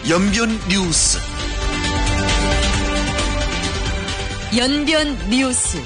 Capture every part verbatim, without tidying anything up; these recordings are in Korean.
연변 뉴스. 연변 뉴스.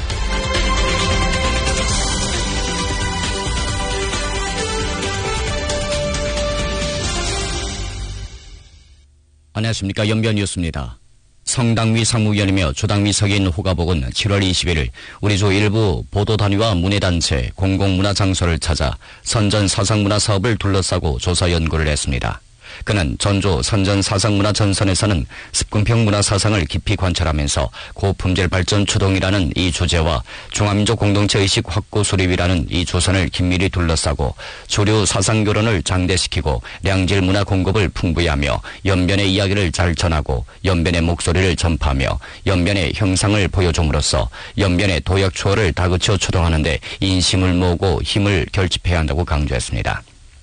안녕하십니까. 연변 뉴스입니다. 성당위 상무위원이며 주당위 서기인 호가복은 칠월 이십일일 우리 주 일부 보도단위와 문예단체, 공공문화장소를 찾아 선전사상문화 사업을 둘러싸고 조사 연구를 했습니다. 그는 전주 선전사상문화전선에서는 습근평 문화사상을 깊이 관찰하면서 고품질 발전 추동이라는 이 주제와 중화민족 공동체의식 확고 수립이라는 이 주선을 긴밀히 둘러싸고 주류 사상교론을 장대시키고 량질 문화 공급을 풍부히 하며 연변의 이야기를 잘 전하고 연변의 목소리를 전파하며 연변의 형상을 보여줌으로써 연변의 도약 추월을 다그쳐 추동하는 데 인심을 모으고 힘을 결집해야 한다고 강조했습니다.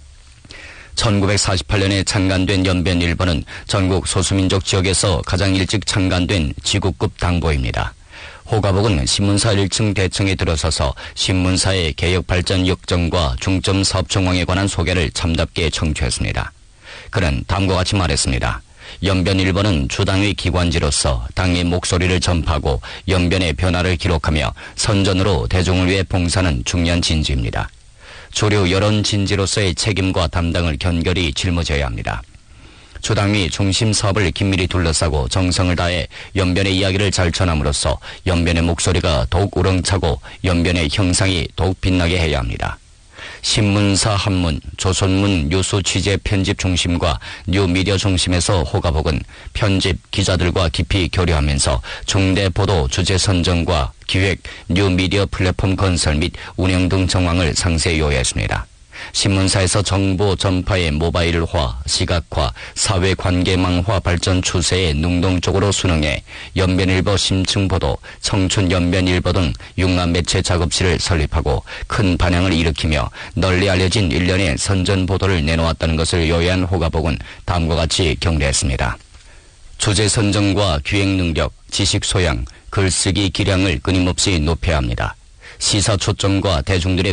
천구백사십팔년에 창간된 연변일보는 전국 소수민족 지역에서 가장 일찍 창간된 지구급 당보입니다. 호가복은 신문사 일 층 대청에 들어서서 신문사의 개혁 발전 역정과 중점 사업 정황에 관한 소개를 참답게 청취했습니다. 그는 다음과 같이 말했습니다. 연변일보는 주당의 기관지로서 당의 목소리를 전파하고 연변의 변화를 기록하며 선전으로 대중을 위해 봉사하는 중요한 진지입니다. 주류 여론 진지로서의 책임과 담당을 견결히 짊어져야 합니다. 주당위 중심 사업을 긴밀히 둘러싸고 정성을 다해 연변의 이야기를 잘 전함으로써 연변의 목소리가 더욱 우렁차고 연변의 형상이 더욱 빛나게 해야 합니다. 신문사 한문, 조선문 뉴스 취재 편집 중심과 뉴미디어 중심에서 호가복은 편집 기자들과 깊이 교류하면서 중대 보도 주제 선정과 기획, 뉴미디어 플랫폼 건설 및 운영 등 정황을 상세히 요약했습니다. 신문사에서 정보 전파의 모바일화, 시각화, 사회관계망화 발전 추세에 능동적으로 순응해 연변일보 심층보도, 청춘연변일보 등 융합 매체 작업실을 설립하고 큰 반향을 일으키며 널리 알려진 일련의 선전보도를 내놓았다는 것을 요약한 호가복은 다음과 같이 경례했습니다. 주제 선정과 기획 능력, 지식 소양, 글쓰기 기량을 끊임없이 높여야 합니다. 시사 초점과 대중들의